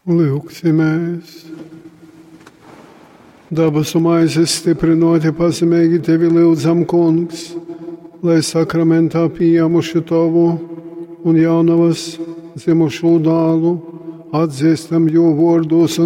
Lūgsimies. Dabas un maizes stiprināti pazemīgi tevi lūdzam, kungs, lai sakramentā pieņemuši tavu un jaunavas dzimušo dālu, atzīstam jo vārdos un